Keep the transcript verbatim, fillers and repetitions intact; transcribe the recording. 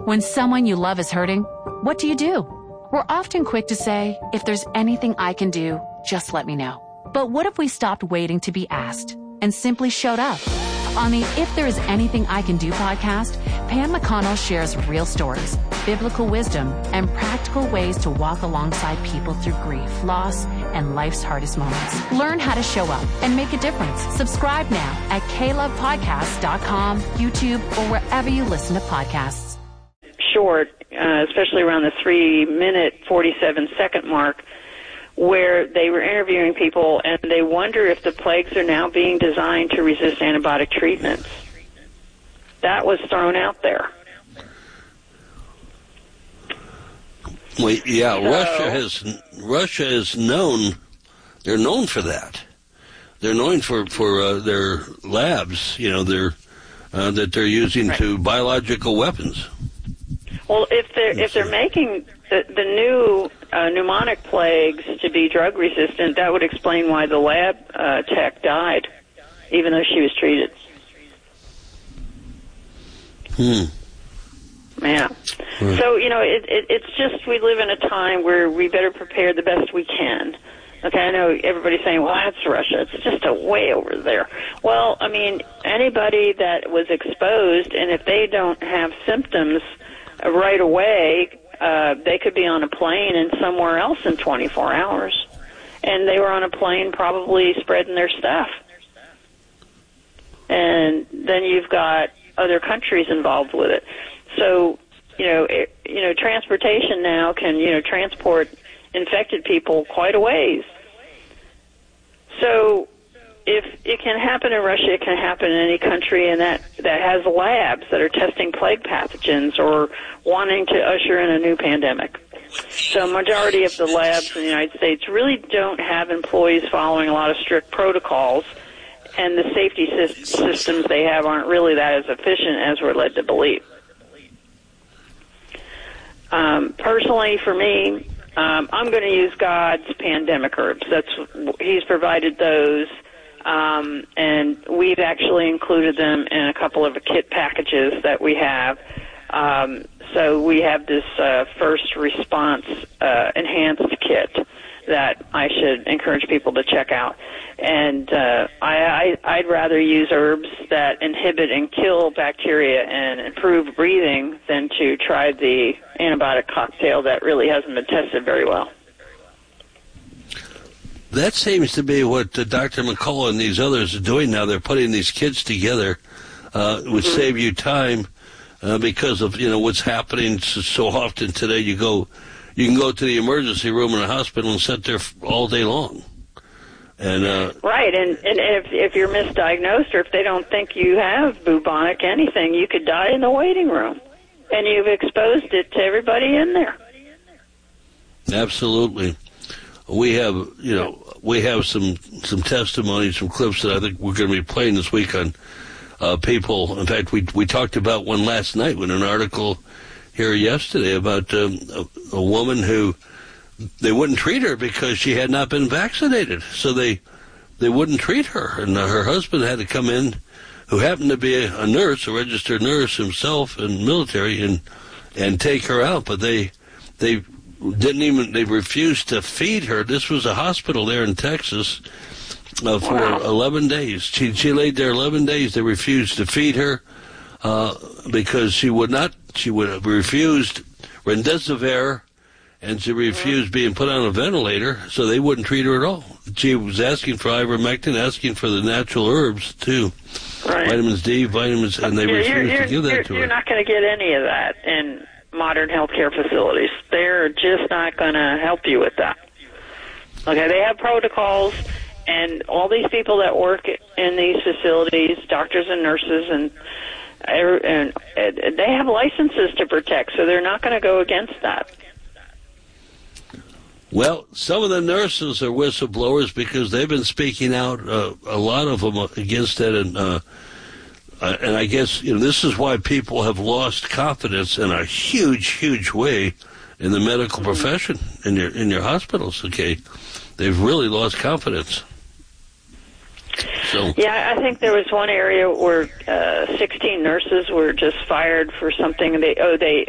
When someone you love is hurting, what do you do? We're often quick to say, if there's anything I can do, just let me know. But what if we stopped waiting to be asked and simply showed up? On the If There Is Anything I Can Do podcast, Pam McConnell shares real stories, biblical wisdom, and practical ways to walk alongside people through grief, loss, and life's hardest moments. Learn how to show up and make a difference. Subscribe now at k love podcast dot com, YouTube, or wherever you listen to podcasts. Short, uh, especially around the three minute, forty-seven second mark, where they were interviewing people and they wonder if the plagues are now being designed to resist antibiotic treatments. That was thrown out there. Well, yeah, so, Russia has Russia is known. They're known for that. They're known for for uh, their labs. You know, they're uh, that they're using right. to biological weapons. Well, if they're if they're making the, the new uh, pneumonic plagues to be drug resistant, that would explain why the lab uh, tech died, even though she was treated. Hmm. Yeah. Hmm. So, you know, it, it, it's just we live in a time where we better prepare the best we can. Okay, I know everybody's saying, well, that's Russia. It's just a way over there. Well, I mean, anybody that was exposed, and if they don't have symptoms right away, uh, they could be on a plane and somewhere else in twenty-four hours. And they were on a plane probably spreading their stuff. And then you've got other countries involved with it. So, you know, it, you know, transportation now can, you know, transport infected people quite a ways. So if it can happen in Russia, it can happen in any country, and that, that has labs that are testing plague pathogens or wanting to usher in a new pandemic. So a majority of the labs in the United States really don't have employees following a lot of strict protocols, and the safety sy- systems they have aren't really that as efficient as we're led to believe. Um, personally, for me, um, I'm going to use God's pandemic herbs. That's He's provided those. Um, and we've actually included them in a couple of kit packages that we have. Um, so we have this uh, first response uh, enhanced kit that I should encourage people to check out. And uh, I, I, I'd rather use herbs that inhibit and kill bacteria and improve breathing than to try the antibiotic cocktail that really hasn't been tested very well. That seems to be what uh, Doctor McCullough and these others are doing now. They're putting these kits together. Uh, it would mm-hmm. save you time uh, because of, you know, what's happening so, so often today. You go, you can go to the emergency room in a hospital and sit there all day long. And uh, right, and, and if if you're misdiagnosed or if they don't think you have bubonic anything, you could die in the waiting room, and you've exposed it to everybody in there. Absolutely. We have, you know, we have some, some testimonies, some clips that I think we're going to be playing this week on uh, people. In fact, we we talked about one last night with an article here yesterday about um, a, a woman who they wouldn't treat her because she had not been vaccinated. So they they wouldn't treat her, and uh, her husband had to come in, who happened to be a, a nurse, a registered nurse himself in military, and and take her out. But they they. Didn't even, they refused to feed her. This was a hospital there in Texas uh, for wow. eleven days. She, she laid there eleven days. They refused to feed her uh, because she would not, she would have refused remdesivir, and she refused being put on a ventilator, so they wouldn't treat her at all. She was asking for ivermectin, asking for the natural herbs, too. Right. Vitamins D, vitamins, and they you're, refused you're, to give that you're, to her. You're not going to get any of that in modern healthcare facilities. They're just not going to help you with that. Okay, they have protocols, and all these people that work in these facilities, doctors and nurses, and and, and they have licenses to protect, so they're not going to go against that. Well, some of the nurses are whistleblowers because they've been speaking out, uh, a lot of them against it, and uh, Uh, and I guess, you know, this is why people have lost confidence in a huge, huge way in the medical mm-hmm. profession, in your in your hospitals, okay? They've really lost confidence. So yeah, I think there was one area where uh, sixteen nurses were just fired for something. They oh they